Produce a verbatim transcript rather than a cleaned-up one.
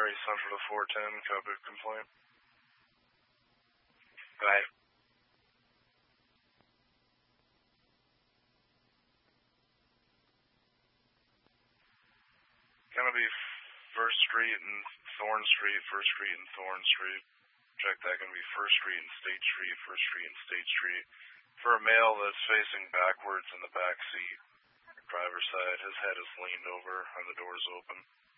Murray Central to four ten, copy complaint. Go ahead. Gonna be First Street and Thorn Street, First Street and Thorn Street. Check that, gonna be First Street and State Street, First Street and State Street. For a male that's facing backwards in the back seat, driver's side, his head is leaned over and the door's open.